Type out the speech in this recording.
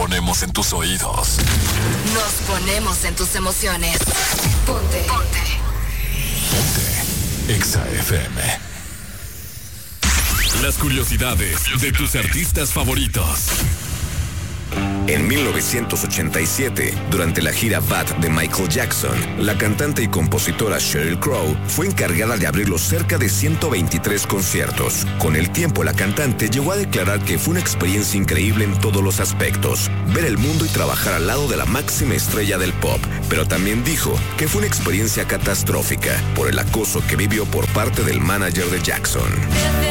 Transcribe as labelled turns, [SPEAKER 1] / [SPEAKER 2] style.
[SPEAKER 1] ponemos en tus oídos.
[SPEAKER 2] Nos ponemos en tus emociones. Ponte.
[SPEAKER 1] Exa FM. Las curiosidades de tus artistas favoritos.
[SPEAKER 3] En 1987, durante la gira Bad de Michael Jackson, la cantante y compositora Sheryl Crow fue encargada de abrir los cerca de 123 conciertos. Con el tiempo, la cantante llegó a declarar que fue una experiencia increíble en todos los aspectos, ver el mundo y trabajar al lado de la máxima estrella del pop, pero también dijo que fue una experiencia catastrófica por el acoso que vivió por parte del manager de Jackson.